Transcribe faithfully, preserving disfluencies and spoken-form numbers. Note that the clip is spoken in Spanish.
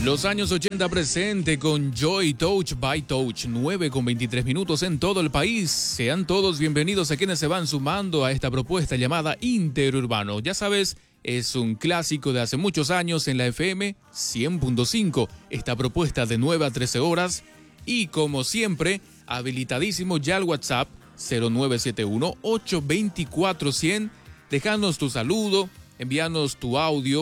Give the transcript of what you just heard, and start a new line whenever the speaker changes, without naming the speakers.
Los años ochenta presente con Joy Touch by Touch, nueve con veintitrés minutos en todo el país. Sean todos bienvenidos a quienes se van sumando a esta propuesta llamada Interurbano. Ya sabes, es un clásico de hace muchos años en la F M cien punto cinco. Esta propuesta de nueve a trece horas. Y como siempre, habilitadísimo ya el WhatsApp cero nueve siete uno, ocho dos cuatro, cien. Déjanos tu saludo, envíanos tu audio